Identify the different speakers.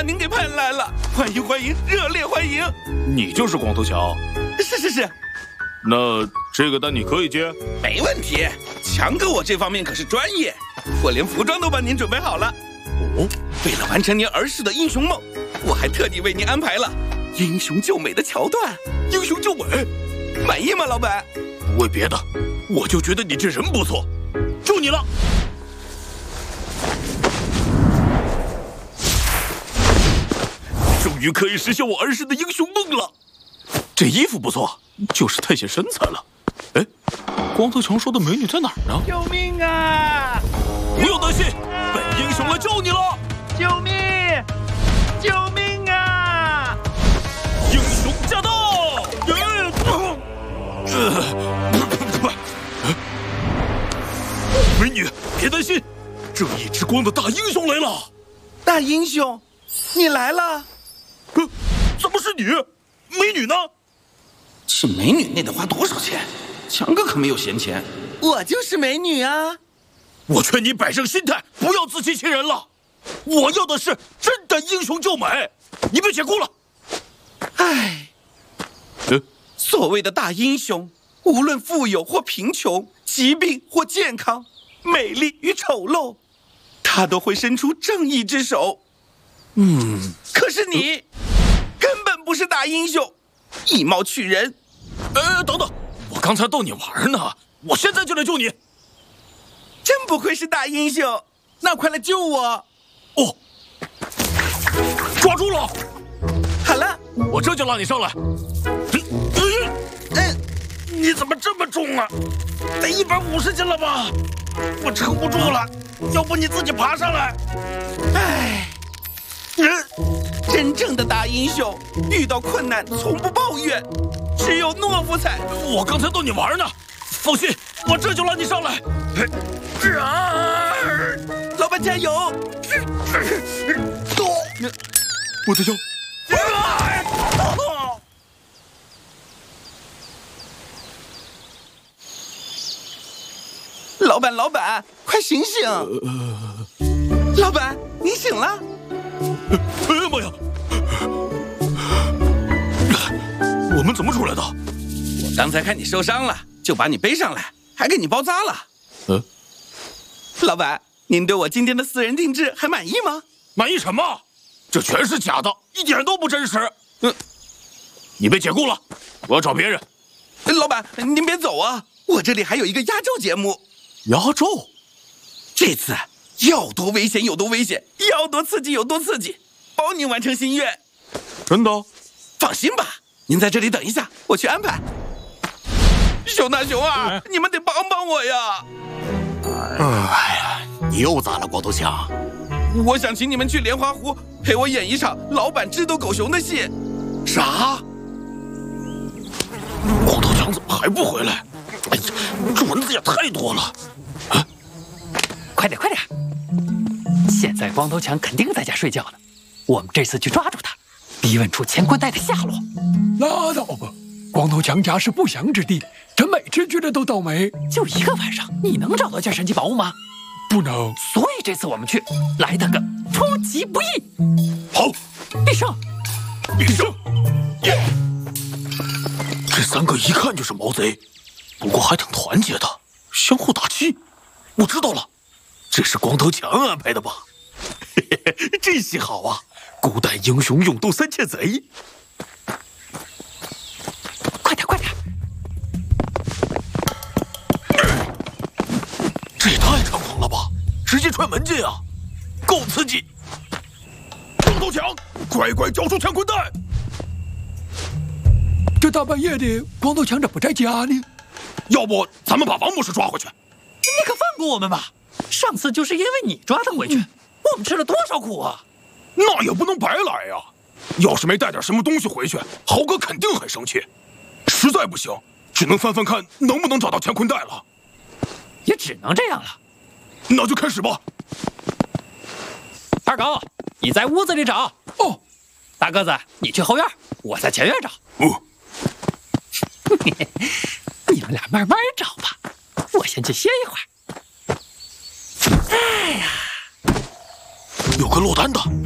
Speaker 1: 您给盼来了，欢迎欢迎，热烈欢迎！
Speaker 2: 你就是光头强？
Speaker 1: 是。
Speaker 2: 那这个单你可以接？
Speaker 1: 没问题，强哥我这方面可是专业，我连服装都帮您准备好了。
Speaker 2: 哦，
Speaker 1: 为了完成您儿时的英雄梦，我还特地为您安排了英雄救美的桥段。
Speaker 2: 英雄救美，
Speaker 1: 满意吗，老板？
Speaker 2: 不为别的，我就觉得你这人不错，就你了。终于可以实现我儿时的英雄梦了。这衣服不错，就是太显身材了。哎，光头强说的美女在哪儿呢？
Speaker 1: 救命啊！
Speaker 2: 不用担心，本英雄来救你了！
Speaker 1: 救命！救命啊！
Speaker 2: 英雄驾到！美女，别担心，正义之光的大英雄来了！
Speaker 1: 大英雄，你来了！
Speaker 2: 怎么是你？美女呢？
Speaker 1: 请美女那得花多少钱？强哥可没有闲钱。我就是美女啊！
Speaker 2: 我劝你摆正心态，不要自欺欺人了。我要的是真的英雄救美，你别解雇了。
Speaker 1: 唉，所谓的大英雄，无论富有或贫穷，疾病或健康，美丽与丑陋，他都会伸出正义之手。可是你根本不是大英雄，以貌取人。
Speaker 2: 等等，我刚才逗你玩呢，我现在就来救你。
Speaker 1: 真不愧是大英雄，那快来救我！
Speaker 2: 哦，抓住了！
Speaker 1: 好了，
Speaker 2: 我这就拉你上来。你怎么这么重啊？得150斤了吧？我撑不住了，要不你自己爬上来。
Speaker 1: 唉，真正的大英雄遇到困难从不抱怨，只有懦夫才。
Speaker 2: 我刚才逗你玩呢，放心，我这就拉你上来。
Speaker 1: 老板加油！
Speaker 2: 我的腰！
Speaker 1: 老板，快醒醒！老板，你醒了？
Speaker 2: 哎呀妈呀！我们怎么出来的？
Speaker 1: 我刚才看你受伤了，就把你背上来，还给你包扎了。老板，您对我今天的私人定制还满意吗？
Speaker 2: 满意什么？这全是假的，一点都不真实。你被解雇了，我要找别人。
Speaker 1: 老板，您别走啊，我这里还有一个压轴节目。
Speaker 2: 压轴？
Speaker 1: 这次要多危险有多危险，要多刺激有多刺激，包您完成心愿。
Speaker 2: 真的？
Speaker 1: 放心吧，您在这里等一下，我去安排。熊大熊二，你们得帮帮我呀！
Speaker 3: 哎呀，你又咋了，光头强？
Speaker 1: 我想请你们去莲花湖陪我演一场老板智斗狗熊的戏。
Speaker 2: 啥？光头强怎么还不回来？哎呀，这蚊子也太多了！
Speaker 4: 快点！现在光头强肯定在家睡觉呢，我们这次去抓住他，逼问出乾坤袋的下落。
Speaker 5: 拉倒吧，光头强家是不祥之地，他每次去的都倒霉。
Speaker 4: 就一个晚上，你能找到件神奇宝物吗？
Speaker 5: 不能。
Speaker 4: 所以这次我们去，来得个出其不意。
Speaker 2: 好，
Speaker 4: 必胜！
Speaker 2: 这3个一看就是毛贼，不过还挺团结的，相互打气。我知道了，这是光头强安排的吧？嘿嘿，这戏好啊！古代英雄勇斗3窃贼。
Speaker 4: 快点！
Speaker 2: 这也太猖狂了吧！直接踹门进啊，够刺激！光头强，乖乖交出乾坤袋！
Speaker 5: 这大半夜的，光头强咋不在家呢？
Speaker 2: 要不咱们把王博士抓回去？
Speaker 4: 你可放过我们吧！上次就是因为你抓他回去，我们吃了多少苦啊！
Speaker 2: 那也不能白来呀！要是没带点什么东西回去，豪哥肯定很生气。实在不行，只能翻翻看能不能找到乾坤袋了。
Speaker 4: 也只能这样了。
Speaker 2: 那就开始吧。
Speaker 4: 二狗，你在屋子里找。
Speaker 5: 哦。
Speaker 4: 大个子，你去后院，我在前院找。你们俩慢慢找吧，我先去歇一会儿。哎呀，
Speaker 2: 有个落单的。